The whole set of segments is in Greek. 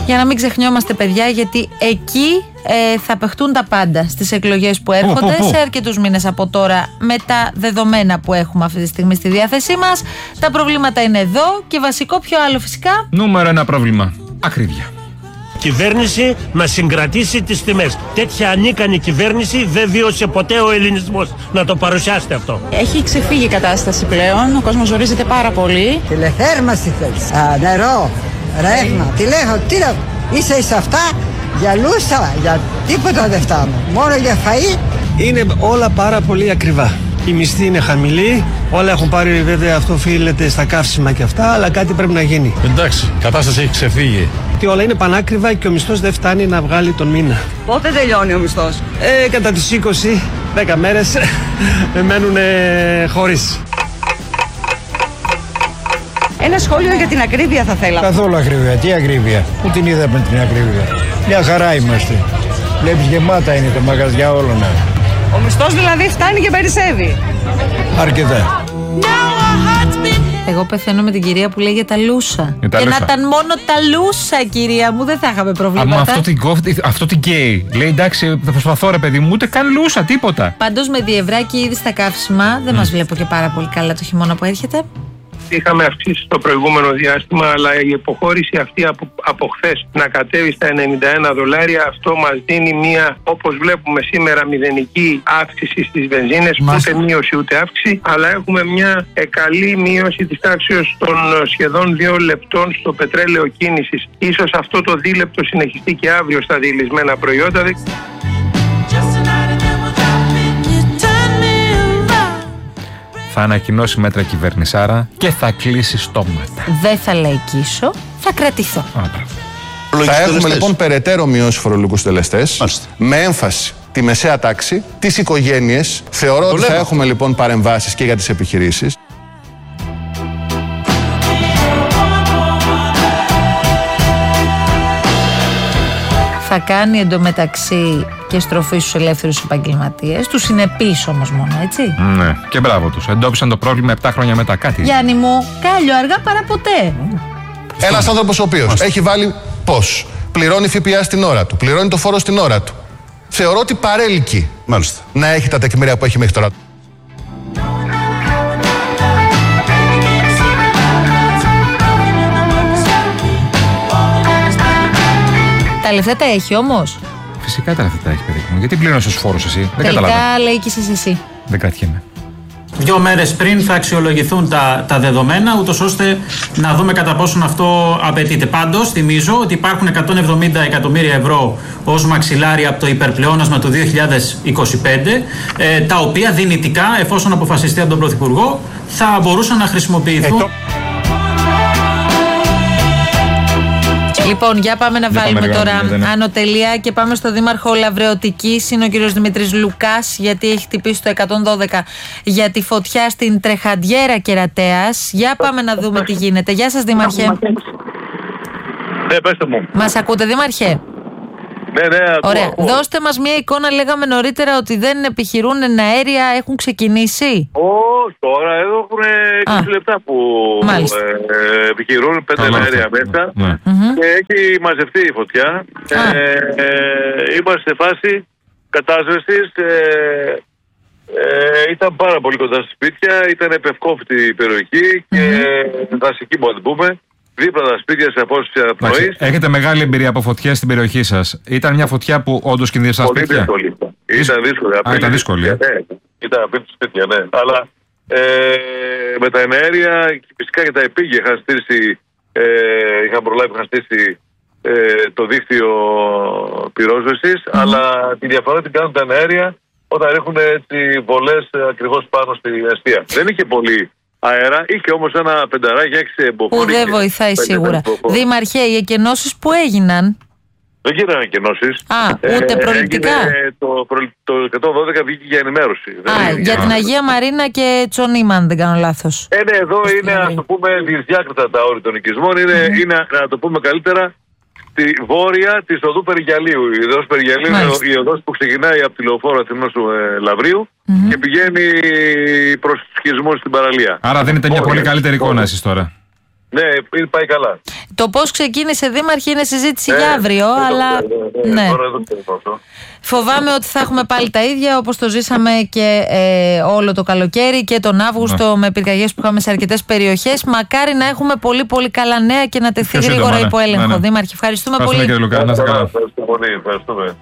Για να μην ξεχνιόμαστε, παιδιά, γιατί εκεί θα παιχτούν τα πάντα στις εκλογές που έρχονται σε αρκετούς μήνες από τώρα, με τα δεδομένα που έχουμε αυτή τη στιγμή στη διάθεσή μας. Τα προβλήματα είναι εδώ και βασικό ποιο άλλο φυσικά? Νούμερο ένα πρόβλημα. Ακρίβεια. Κυβέρνηση να συγκρατήσει τις τιμές. Τέτοια ανίκανη κυβέρνηση δεν βίωσε ποτέ ο ελληνισμός. Να το παρουσιάσετε αυτό. Έχει ξεφύγει η κατάσταση πλέον. Ο κόσμος ζορίζεται πάρα πολύ. Τηλεθέρμανση θέλεις. Νερό, ρεύμα, τηλέφωνο. Είσαι αυτά για λούστα, για τίποτα δεν φτάνω. Μόνο για φαΐ. Είναι όλα πάρα πολύ ακριβά. Η μισθή είναι χαμηλή, όλα έχουν πάρει, βέβαια αυτό οφείλεται στα καύσιμα και αυτά, αλλά κάτι πρέπει να γίνει. Εντάξει, η κατάσταση έχει ξεφύγει. Και όλα είναι πανάκριβα και ο μισθός δεν φτάνει να βγάλει τον μήνα. Πότε τελειώνει ο μισθός? Κατά τις 10 μέρες μένουν χωρίς. Ένα σχόλιο για την ακρίβεια θα θέλαμε. Καθόλου ακρίβεια. Τι ακρίβεια? Πού την είδαμε την ακρίβεια? Μια χαρά είμαστε. Βλέπεις, γεμάτα είναι τα μαγαζιά όλων. Ο μισθός δηλαδή φτάνει και περισσεύει. Αρκετά. Εγώ πεθαίνω με την κυρία που λέει για τα λούσα. Για τα και λούσα. να ήταν μόνο τα λούσα, κυρία μου, δεν θα είχαμε προβλήματα. Άμα αυτό την γκέι. Λέει εντάξει, θα προσπαθώ ρε παιδί μου, ούτε καν λούσα, τίποτα. Πάντως με διευράκι ήδη στα καύσιμα, δεν μας βλέπω και πάρα πολύ καλά το χειμώνα που έρχεται. Είχαμε αυξήσει το προηγούμενο διάστημα, αλλά η υποχώρηση αυτή από χθες να κατέβει στα $91, αυτό μας δίνει μια, όπως βλέπουμε σήμερα, μηδενική αύξηση στις βενζίνες, ούτε μείωση ούτε αύξηση, αλλά έχουμε μια καλή μείωση της τάξης των σχεδόν 2 λεπτών στο πετρέλαιο κίνησης. Ίσως αυτό το δίλεπτο συνεχιστεί και αύριο στα διελισμένα προϊόντα. Θα ανακοινώσει μέτρα κυβερνησάρα και θα κλείσει στόματα. Δεν θα λαϊκίσω, θα κρατηθώ. Θα έχουμε λοιπόν περαιτέρω μειώσει φορολογικούς τελεστές, με έμφαση τη μεσαία τάξη, τις οικογένειες. Θεωρώ ότι θα έχουμε λοιπόν παρεμβάσεις και για τις επιχειρήσεις. Θα κάνει εντωμεταξύ και στροφή στους ελεύθερους επαγγελματίες, τους συνεπείς όμως μόνο, έτσι. Ναι, και μπράβο τους. Εντόπισαν το πρόβλημα 7 χρόνια μετά. Κάτι. Γιάννη μου, κάλιο αργά παρά ποτέ. Ένας άνθρωπος ο οποίος έχει βάλει πώς, πληρώνει ΦΠΑ στην ώρα του, πληρώνει το φόρο στην ώρα του. Θεωρώ ότι παρέλκει να έχει τα τεκμήρια που έχει μέχρι τώρα. Τα λεφτά τα έχει όμως. Φυσικά τα λεφτά τα έχει, παιδί μου. Γιατί πλήρωνες τους φόρους εσύ? Δεν καταλαβαίνω. Τελικά λέει και εσύ. Δεν κρατιέμαι. 2 μέρες πριν θα αξιολογηθούν τα δεδομένα, ούτως ώστε να δούμε κατά πόσον αυτό απαιτείται. Πάντως, θυμίζω ότι υπάρχουν 170 εκατομμύρια ευρώ ως μαξιλάρι από το υπερπλεόνασμα του 2025, τα οποία δυνητικά, εφόσον αποφασιστεί από τον Πρωθυπουργό, θα μπορούσαν να χρησιμοποιηθούν. Λοιπόν, για πάμε να βάλουμε τώρα ανωτελεία και πάμε στο Δήμαρχο Λαβρεωτικής. Είναι ο κύριος Δημήτρης Λουκάς, γιατί έχει χτυπήσει το 112 για τη φωτιά στην Τρεχαντιέρα Κερατέας. Για πάμε να δούμε τι γίνεται. Γεια σας, Δήμαρχε. Ναι, πέστε μου. Μας ακούτε, Δήμαρχε? Ναι, ωραία. Δώστε μας μια εικόνα. Λέγαμε νωρίτερα ότι δεν επιχειρούν αέρια, έχουν ξεκινήσει. Όχι, τώρα εδώ έχουν 20 λεπτά που επιχειρούν 5 αέρια μέσα και έχει μαζευτεί η φωτιά. Είμαστε σε φάση κατάσβεσης. Ήταν πάρα πολύ κοντά στα σπίτια, ήταν επευκόφητη η περιοχή και δασική, μπορούμε να την πούμε. Δίπλα τα σπίτια σε απόσταση αναπνοής. Έχετε μεγάλη εμπειρία από φωτιές στην περιοχή σας. Ήταν μια φωτιά που όντως κινδύνευσε στα σπίτια? Ήταν δύσκολη. Ήταν δύσκολη. Ήταν απ' τα σπίτια, ναι. Αλλά με τα εναέρια, φυσικά και τα επίγεια είχαν προλάβει να στήσει το δίκτυο πυρόσβεσης, αλλά τη διαφορά την κάνουν τα εναέρια όταν ρίχνουν βολές ακριβώς πάνω στη αιστεία. Δεν είχε πολύ αέρα, είχε όμως ένα 5-6 εμποφόροι. Που δεν βοηθάει σίγουρα. Δήμαρχε, οι εκενώσεις που έγιναν? Δεν γίνανε εκενώσεις. Ούτε προληπτικά. Το 112 βγήκε για ενημέρωση. Για την Αγία Μαρίνα και Τσονίμα, αν δεν κάνω λάθος. Ναι, εδώ είναι, ας το πούμε, δυσδιάκριτα τα όρια των οικισμών. Είναι, να το πούμε καλύτερα, τη βόρεια της οδού Περιγιαλίου. Η οδός Περιγιαλίου είναι η οδός που ξεκινάει από τη Λεωφόρο Αθηνός του Λαβρίου και πηγαίνει προς τους οικισμούς στην παραλία. Άρα δίνετε μια πολύ καλύτερη εικόνα εσείς τώρα. Ναι, πάει καλά. Το πώς ξεκίνησε, Δήμαρχε, είναι συζήτηση για αύριο, αλλά. Ναι. Φοβάμαι ότι θα έχουμε πάλι τα ίδια όπως το ζήσαμε και όλο το καλοκαίρι και τον Αύγουστο με πυρκαγιές που είχαμε σε αρκετές περιοχές. Μακάρι να έχουμε πολύ πολύ καλά νέα και να τεθεί γρήγορα υπό έλεγχο. Δήμαρχε, ευχαριστούμε πολύ. Κύριε Λουκά, να είστε καλά. Ευχαριστούμε πολύ. Ευχαριστούμε.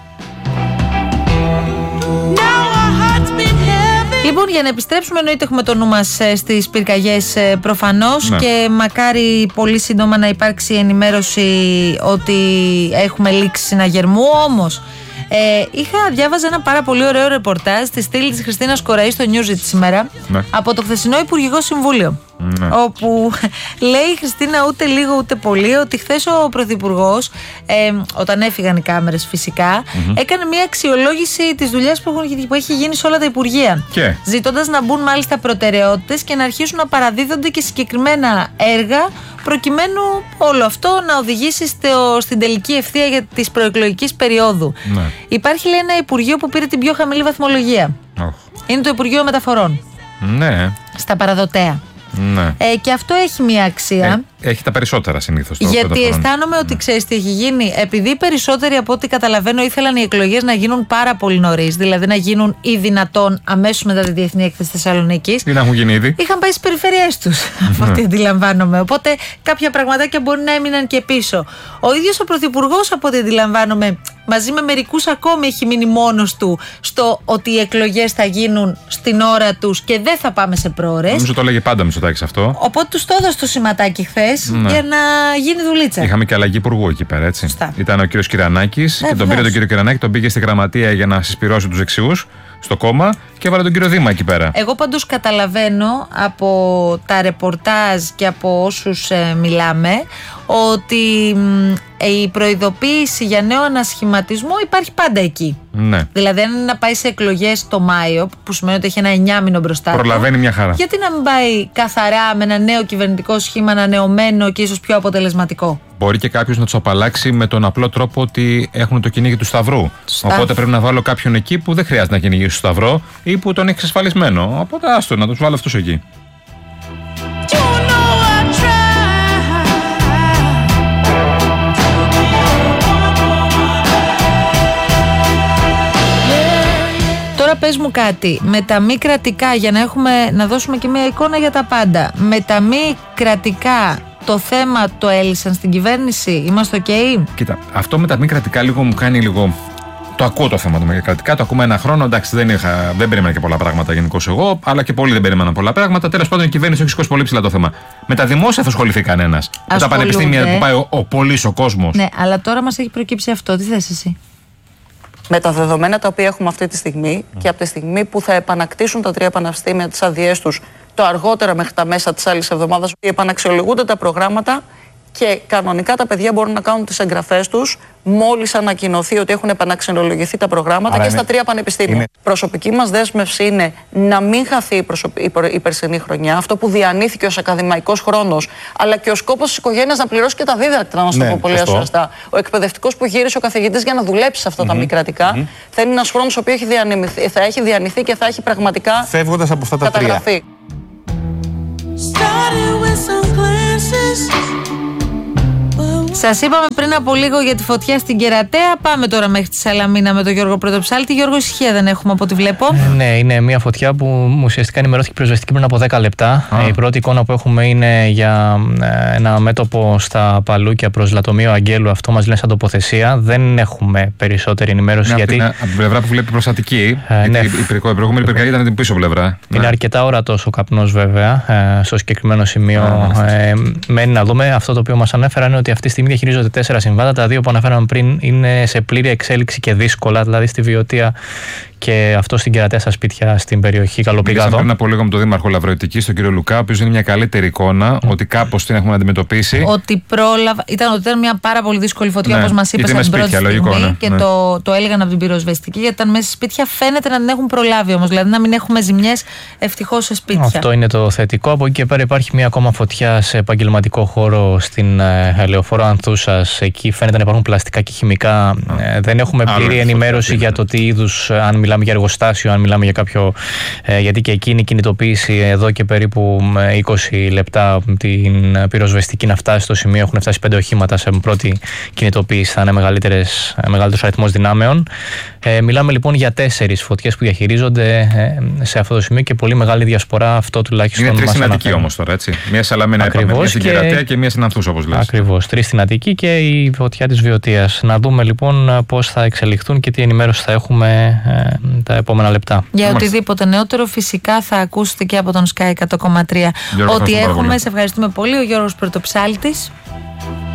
Λοιπόν, για να επιστρέψουμε, εννοείται έχουμε το νου μας στις πυρκαγιές προφανώς, και μακάρι πολύ σύντομα να υπάρξει ενημέρωση ότι έχουμε λήξη συναγερμού. Όμως διάβαζα ένα πάρα πολύ ωραίο ρεπορτάζ στη στήλη της Χριστίνας Κοραή στο Newsy σήμερα από το χθεσινό Υπουργικό Συμβούλιο. Όπου λέει η Χριστίνα ούτε λίγο ούτε πολύ ότι χθες ο Πρωθυπουργός, όταν έφυγαν οι κάμερες φυσικά, έκανε μια αξιολόγηση της δουλειάς που έχει γίνει σε όλα τα Υπουργεία. Ζητώντας να μπουν μάλιστα προτεραιότητες και να αρχίσουν να παραδίδονται και συγκεκριμένα έργα, προκειμένου όλο αυτό να οδηγήσει στην τελική ευθεία για της προεκλογικής περίοδου. Υπάρχει, λέει, ένα Υπουργείο που πήρε την πιο χαμηλή βαθμολογία. Είναι το Υπουργείο Μεταφορών. Στα παραδοτέα. Και αυτό έχει μια αξία. Έχει τα περισσότερα συνήθως. Γιατί αισθάνομαι ότι ξέρεις τι έχει γίνει. Επειδή περισσότεροι από ό,τι καταλαβαίνω ήθελαν οι εκλογές να γίνουν πάρα πολύ νωρίς, δηλαδή να γίνουν ή δυνατόν αμέσως μετά τη Διεθνή Έκθεση Θεσσαλονίκης. Ή να έχουν γίνει ήδη. Είχαν πάει στις περιφέρειές τους, από ό,τι αντιλαμβάνομαι. Οπότε κάποια πραγματάκια μπορεί να έμειναν και πίσω. Ο ίδιος ο Πρωθυπουργός, από ό,τι αντιλαμβάνομαι, μαζί με μερικούς ακόμη έχει μείνει μόνος του στο ότι οι εκλογές θα γίνουν στην ώρα τους και δεν θα πάμε σε προώρες. Νομίζω το έλεγε πάντα Μητσοτάκης αυτό. Οπότε τους το έδωσε το σηματάκι χθες για να γίνει δουλίτσα. Είχαμε και αλλαγή υπουργού εκεί πέρα, έτσι. Ήταν ο κύριος Κυρανάκης και τον πήρε τον κύριο Κυρανάκη, τον πήγε στη γραμματεία για να συσπυρώσει τους δεξιούς στο κόμμα και έβαλε τον κύριο Δήμα εκεί πέρα. Εγώ πάντως καταλαβαίνω από τα ρεπορτάζ και από όσους μιλάμε ότι η προειδοποίηση για νέο ανασχηματισμό υπάρχει πάντα εκεί. Δηλαδή, αν είναι να πάει σε εκλογές το Μάιο, που σημαίνει ότι έχει ένα 9 μήνο μπροστά του, προλαβαίνει μια χαρά. Γιατί να μην πάει καθαρά με ένα νέο κυβερνητικό σχήμα, ανανεωμένο και ίσως πιο αποτελεσματικό. Μπορεί και κάποιος να τους απαλλάξει με τον απλό τρόπο ότι έχουν το κυνήγι του Σταυρού. Οπότε πρέπει να βάλω κάποιον εκεί που δεν χρειάζεται να κυνηγήσει το Σταυρό ή που τον έχει εξασφαλισμένο. Οπότε άστο να τους βάλω αυτούς εκεί. Τώρα πες μου κάτι, με τα μη κρατικά, για να δώσουμε και μια εικόνα για τα πάντα, με τα μη κρατικά το θέμα το έλυσαν στην κυβέρνηση, είμαστε ok? Κοίτα, αυτό με τα μη κρατικά λίγο μου κάνει λίγο. Το ακούω το θέμα του μη κρατικά, το ακούμε ένα χρόνο. Εντάξει, δεν περίμενα και πολλά πράγματα γενικώς εγώ, αλλά και πολλοί δεν περίμεναν πολλά πράγματα. Τέλος πάντων, η κυβέρνηση έχει σηκώσει πολύ ψηλά το θέμα. Με τα δημόσια θα ασχοληθεί κανένας. Με τα πανεπιστήμια που πάει ο κόσμος. Ναι, αλλά τώρα μας έχει προκύψει αυτό. Τι θες εσύ? Με τα δεδομένα τα οποία έχουμε αυτή τη στιγμή και από τη στιγμή που θα επανακτήσουν τα 3 πανεπιστήμια τις αδειές τους το αργότερα μέχρι τα μέσα της άλλης εβδομάδας, επαναξιολογούνται τα προγράμματα και κανονικά τα παιδιά μπορούν να κάνουν τις εγγραφές τους μόλις ανακοινωθεί ότι έχουν επαναξιολογηθεί τα προγράμματα. Άρα και στα 3 πανεπιστήμια. Προσωπική μας δέσμευση είναι να μην χαθεί η περσινή χρονιά, αυτό που διανύθηκε ως ακαδημαϊκός χρόνος, αλλά και ο σκόπος της οικογένειας να πληρώσει και τα δίδακτρα, να σου το πω πολύ σωστά. Ο εκπαιδευτικός που γύρισε ο καθηγητής για να δουλέψει σε αυτά τα μη κρατικά, θα είναι ένας χρόνος ο οποίος θα έχει διανυθεί και θα έχει πραγματικά φεύγοντας από αυτά τα καταγραφεί. Σας είπαμε πριν από λίγο για τη φωτιά στην Κερατέα. Πάμε τώρα μέχρι τη Σαλαμίνα με τον Γιώργο Πρωτοψάλτη. Γιώργο, ησυχία δεν έχουμε από ό,τι βλέπω. Ναι, είναι μια φωτιά που ουσιαστικά ενημερώθηκε πυροσβεστική πριν από 10 λεπτά. Η πρώτη εικόνα που έχουμε είναι για ένα μέτωπο στα Παλούκια προς Λατομείο Αγγέλου. Αυτό μας λένε σαν τοποθεσία. Δεν έχουμε περισσότερη ενημέρωση. Γιατί από την πλευρά που βλέπει προς Αττική. Η προηγούμενη πυρκαγιά ήταν την πίσω πλευρά. Είναι αρκετά ορατός ο καπνός, βέβαια, στο συγκεκριμένο σημείο. Μένει να δούμε. Αυτό το οποίο μας ανέφεραν είναι ότι αυτή τη στιγμή διαχειρίζονται 4 συμβάτα. Τα 2 που αναφέραμε πριν είναι σε πλήρη εξέλιξη και δύσκολα, δηλαδή στη Βιωτία και αυτό στην Κερατέα, στα σπίτια στην περιοχή Καλοπηγάδο. Πριν από λίγο με τον Δήμαρχο Λαβροϊτικής, τον κύριο Λουκά, ο οποίος είναι μια καλύτερη εικόνα ότι κάπως την έχουμε αντιμετωπίσει. Ότι ήταν μια πάρα πολύ δύσκολη φωτιά, όπως μας είπε στην πρώτη στιγμή. Και το έλεγαν από την πυροσβεστική, γιατί ήταν μέσα σε σπίτια. Φαίνεται να την έχουν προλάβει όμως, δηλαδή να μην έχουμε ζημιές ευτυχώς σε σπίτια. Αυτό είναι το θετικό. Από εκεί και πέρα υπάρχει μια ακόμα φωτιά σε επαγγελματικό χώρο στην Λεωφόρο Ανθούσας. Εκεί φαίνεται να υπάρχουν πλαστικά και χημικά. Δεν έχουμε πλήρη ενημέρωση για το τι είδους, αν μιλάμε μιλάμε για εργοστάσιο, αν μιλάμε για κάποιο. Γιατί και εκείνη η κινητοποίηση εδώ και περίπου 20 λεπτά την πυροσβεστική να φτάσει στο σημείο. Έχουν φτάσει 5 οχήματα σε πρώτη κινητοποίηση, θα είναι μεγαλύτερος αριθμός δυνάμεων. Μιλάμε λοιπόν για 4 φωτιές που διαχειρίζονται σε αυτό το σημείο και πολύ μεγάλη διασπορά. Αυτό τουλάχιστον. Είναι 3 στην Αττική όμως τώρα, έτσι. Μία Σαλαμίνα, μία στην Κερατέα και μία στην Ανθούς, όπως λες. Ακριβώς. 3 στην Αττική και η φωτιά της Βιωτίας. Να δούμε λοιπόν πώς θα εξελιχθούν και τι ενημέρωση θα έχουμε τα επόμενα λεπτά. Για οτιδήποτε νεότερο, φυσικά θα ακούσετε και από τον Sky 100,3 ό,τι έχουμε. Σε ευχαριστούμε πολύ. Ο Γιώργος Πρωτοψάλτης.